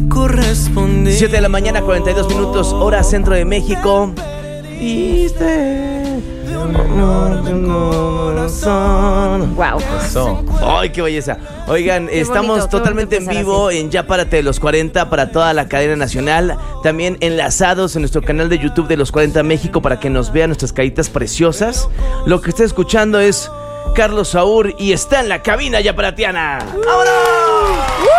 correspondí. 7 de la mañana, 42 minutos, hora centro de México. Wow. Eso. ¡Ay, qué belleza! Oigan, Qué estamos bonito, totalmente en empezar vivo en Ya Párate de los 40 para toda la cadena nacional. También enlazados en nuestro canal de YouTube de los 40 México para que nos vean nuestras caritas preciosas. Lo que está escuchando es Carlos Saúl y está en la cabina yaparatiana. ¡Vámonos!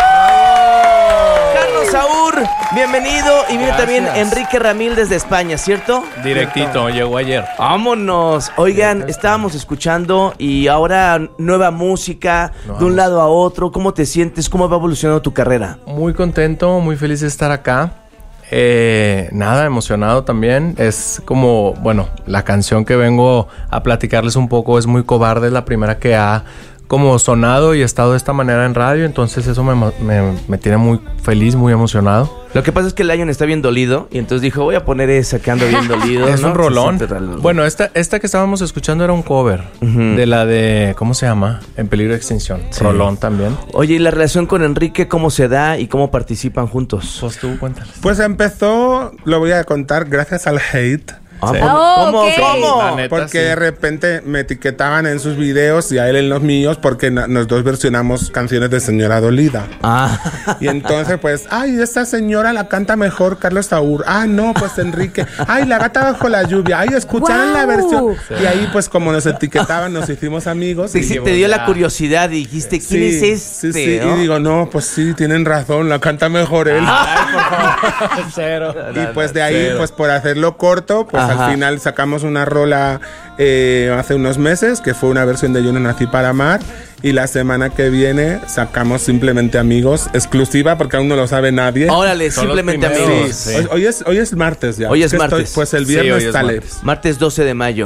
Carlos Saúl, bienvenido. Y viene también Enrique Ramil desde España, ¿cierto? Directito, llegó ayer. Vámonos. Oigan, estábamos escuchando y ahora nueva música, de un lado a otro. ¿Cómo te sientes? ¿Cómo va evolucionando tu carrera? Muy contento, muy feliz de estar acá. Nada, emocionado también. Es como, bueno, la canción que vengo a platicarles un poco es Muy Cobarde, es la primera que ha como sonado y estado de esta manera en radio, entonces eso me tiene muy feliz, muy emocionado. Lo que pasa es que Lion está bien dolido y entonces dijo, voy a poner esa que ando bien dolido. Es ¿no? un rolón. Se siente Bueno, esta que estábamos escuchando era un cover de la de, ¿cómo se llama? En Peligro de Extinción. Sí. Rolón también. Oye, ¿y la relación con Enrique cómo se da y cómo participan juntos? Pues tú cuéntales. Pues empezó, lo voy a contar, gracias al hate. Sí. ¿Cómo? ok. ¿Cómo? La neta, Porque sí. de repente me etiquetaban en sus videos y a él en los míos porque los dos versionamos canciones de Señora Dolida. Ah. Y entonces pues, ay, esta señora la canta mejor Carlos Saúl. Ah, no, pues Enrique. Ay, La Gata Bajo la Lluvia. Ay, escucharon la ¡Guau! versión. Sí. Y ahí pues como nos etiquetaban nos hicimos amigos. Sí, sí, te dio la curiosidad y dijiste, ¿quién es este? Sí, ¿no? y digo, no, pues sí, tienen razón, la canta mejor él. Ay, por favor. Cero. Y pues de ahí, Cero. pues por hacerlo corto, pues Ajá. al final sacamos una rola hace unos meses, que fue una versión de Yo no nací para amar. Y la semana que viene sacamos Simplemente Amigos, exclusiva porque aún no lo sabe nadie. Órale, Son los simplemente primeros. amigos. Sí. Hoy es martes ya. Hoy es Que martes. pues el Sí, viernes hoy es sale. martes. Martes 12 de mayo.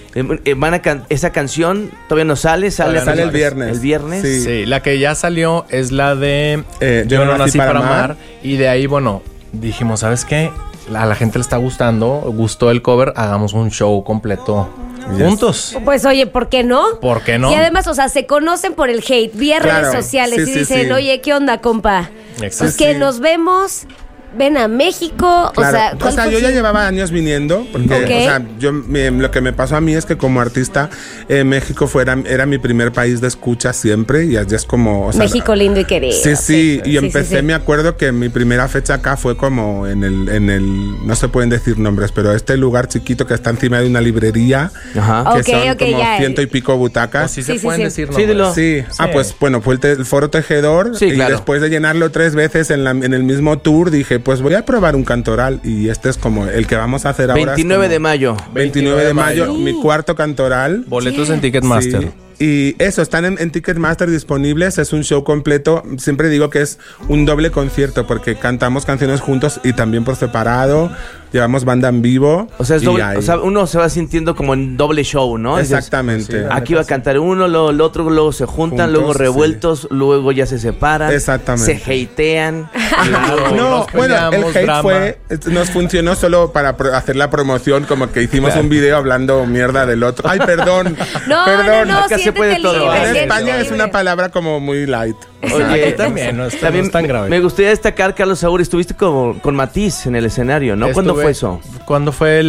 Esa canción todavía no sale, Sale el viernes. El viernes. Sí. Sí, la que ya salió es la de Yo no nací para amar. Y de ahí, bueno, dijimos, ¿sabes qué? A la gente le está gustó el cover, hagamos un show completo juntos. Pues oye, ¿por qué no? ¿Por qué no? Y además, o sea, se conocen por el hate, vía Claro. redes sociales Sí, y sí, dicen, sí. oye, ¿qué onda, compa? Exacto. Pues que Sí. nos vemos, ven a México, Claro. o sea, ¿cuál fue yo su- ya llevaba años viniendo, porque Ok. o sea, lo que me pasó a mí es que como artista, México era mi primer país de escucha siempre, y allí es como... o sea, México lindo y querido. Sí, y sí, empecé, sí. me acuerdo que mi primera fecha acá fue como en el, no se pueden decir nombres, pero este lugar chiquito que está encima de una librería, Ajá. que Ok, son ok, como ya. 100 y pico butacas. Sí, Sí, se sí, pueden sí. decir Sí, nombres. dilo. Sí. Pues bueno, fue el Foro Tejedor. Sí, y claro. después de llenarlo 3 veces en el mismo tour, dije, pues voy a probar un cantoral. Y este es como el que vamos a hacer ahora. 29 de mayo. 29 de mayo, Sí. mi cuarto cantoral. Boletos en Ticketmaster. Sí. Y eso, están en Ticketmaster disponibles, es un show completo. Siempre digo que es un doble concierto porque cantamos canciones juntos y también por separado. Llevamos banda en vivo. O sea, es y doble, ahí- o sea, uno se va sintiendo como en doble show, ¿no? Exactamente. Sí, Aquí va a cantar uno, luego el otro, luego se juntan, Juntos, luego sí. revueltos, luego ya se separan. Exactamente. Se hatean. Claro, No, nos bueno, el peleamos, hate drama. nos funcionó solo para hacer la promoción, como que hicimos un video hablando mierda del otro. Ay, perdón. No, perdón. no, acá se puede siéntete todo. libre, En siéntete España es libre. una palabra como muy light. Oye, Aquí también, no está tan grave. Me gustaría destacar, Carlos Saúl, estuviste con Matiz en el escenario, ¿no? ¿Cuándo Estuve- fue eso? ¿Cuándo fue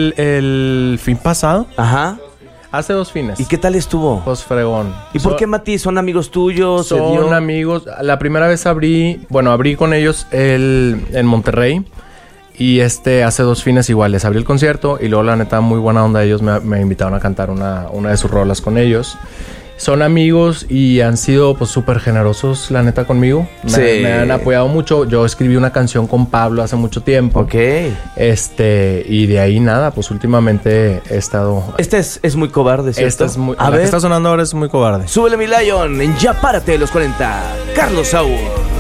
el fin pasado? Ajá. Hace 2 fines. ¿Y qué tal estuvo? Pues fregón. ¿Y por qué Matiz? ¿Son amigos tuyos? ¿Se dio? Son amigos. La primera vez abrí con ellos en Monterrey. Y hace 2 fines igual les abrí el concierto. Y luego la neta muy buena onda, ellos me invitaron a cantar una de sus rolas con ellos. Son amigos y han sido pues súper generosos la neta conmigo. Sí. Me han apoyado mucho. Yo escribí una canción con Pablo hace mucho tiempo. Ok. Y de ahí nada, pues últimamente he estado... Esta es muy cobarde, ¿cierto? La que está sonando ahora es muy cobarde. Súbele mi Lion en Ya Párate de los 40. Carlos Saúl.